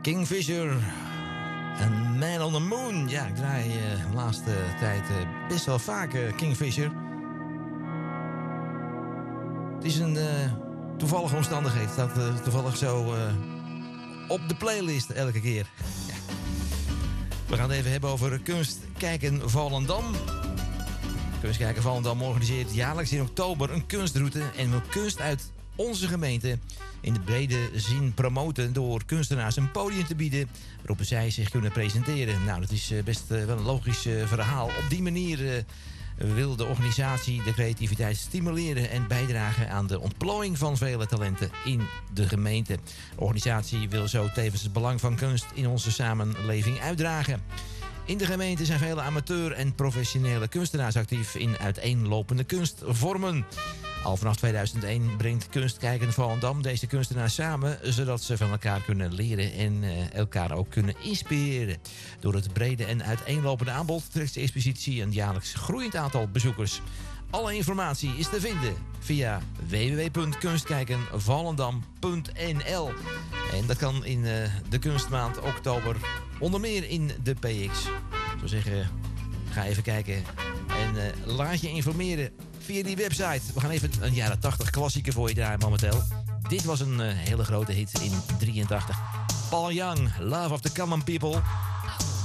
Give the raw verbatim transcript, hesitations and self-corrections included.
Kingfisher en Man on the Moon. Ja, ik draai uh, de laatste tijd uh, best wel vaak uh, Kingfisher. Het is een uh, toevallige omstandigheid. Het staat uh, toevallig zo uh, op de playlist elke keer. Ja. We gaan het even hebben over Kunst Kijken Volendam. Kunst Kijken Volendam organiseert jaarlijks in oktober een kunstroute en wil kunst uit onze gemeente in de brede zin promoten door kunstenaars een podium te bieden waarop zij zich kunnen presenteren. Nou, dat is best wel een logisch verhaal. Op die manier wil de organisatie de creativiteit stimuleren en bijdragen aan de ontplooiing van vele talenten in de gemeente. De organisatie wil zo tevens het belang van kunst in onze samenleving uitdragen. In de gemeente zijn vele amateur- en professionele kunstenaars actief in uiteenlopende kunstvormen. Al vanaf tweeduizend één brengt Kunst Kijken Volendam deze kunstenaars samen, zodat ze van elkaar kunnen leren en uh, elkaar ook kunnen inspireren. Door het brede en uiteenlopende aanbod trekt de expositie een jaarlijks groeiend aantal bezoekers. Alle informatie is te vinden via w w w punt kunstkijkenvolendam punt n l. En dat kan in uh, de kunstmaand oktober, onder meer in de P X. Ik zou zeggen, ga even kijken en uh, laat je informeren via die website. We gaan even een jaren tachtig klassieker voor je draaien momenteel. Dit was een uh, hele grote hit in drieëntachtig. Paul Young, Love of the Common People.